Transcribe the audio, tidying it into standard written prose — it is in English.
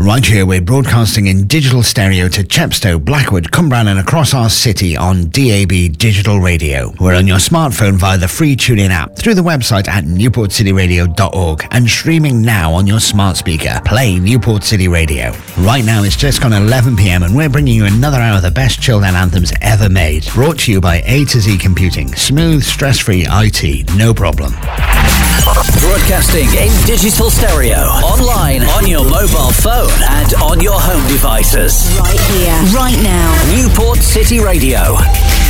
Right here, we're broadcasting in digital stereo to Chepstow, Blackwood, Cumbrian and across our city on DAB Digital Radio. We're on your smartphone via the free TuneIn app, through the website at newportcityradio.org and streaming now on your smart speaker. Play Newport City Radio. Right now, it's just gone 11 p.m. and we're bringing you another hour of the best chilled out anthems ever made. Brought to you by A to Z Computing. Smooth, stress-free IT. No problem. Broadcasting in digital stereo, online, on your mobile phone and on your home devices. Right here, right now. Newport City Radio.